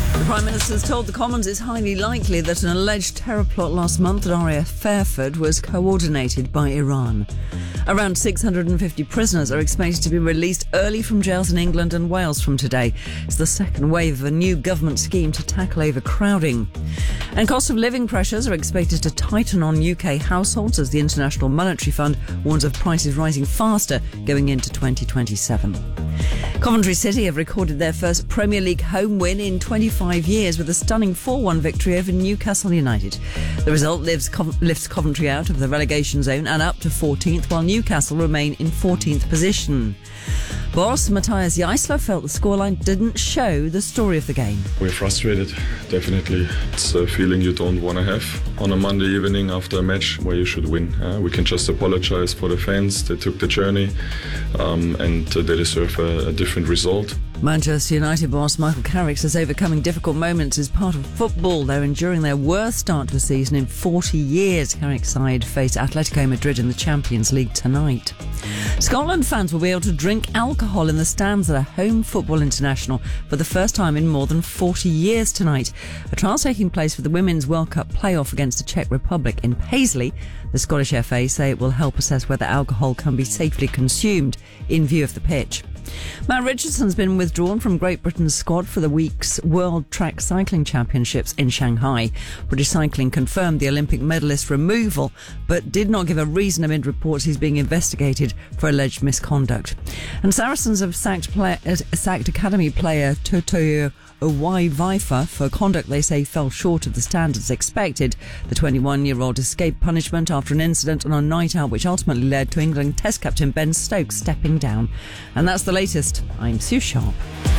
The Prime Minister has told the Commons it's highly likely that an alleged terror plot last month at RAF Fairford was coordinated by Iran. Around 650 prisoners are expected to be released early from jails in England and Wales from today. It's the second wave of a new government scheme to tackle overcrowding. And cost of living pressures are expected to tighten on UK households as the International Monetary Fund warns of prices rising faster going into 2027. Coventry City have recorded their first Premier League home win in 25 years with a stunning 4-1 victory over Newcastle United. The result lifts Coventry out of the relegation zone and up to 14th, while Newcastle remain in 14th position. Boss Matthias Jaissler felt the scoreline didn't show the story of the game. We're frustrated, definitely. It's a feeling you don't want to have on a Monday evening after a match where you should win. We can just apologise for the fans. They took the journey and they deserve a different result. Manchester United boss Michael Carrick says overcoming difficult moments is part of football. They're enduring their worst start to the season in 40 years. Carrick's side face Atletico Madrid in the Champions League tonight. Scotland fans will be able to drink alcohol in the stands at a home football international for the first time in more than 40 years tonight. A trial's taking place for the Women's World Cup playoff against the Czech Republic in Paisley. The Scottish FA say it will help assess whether alcohol can be safely consumed in view of the pitch. Matt Richardson's been withdrawn from Great Britain's squad for the week's World Track Cycling Championships in Shanghai. British Cycling confirmed the Olympic medalist's removal, but did not give a reason amid reports he's being investigated for alleged misconduct. And Saracens have sacked academy player Toto Owai-Vaifa for conduct they say fell short of the standards expected. The 21-year-old escaped punishment after an incident on a night out which ultimately led to England Test captain Ben Stokes stepping down. And that's the latest. I'm Sue Sharp.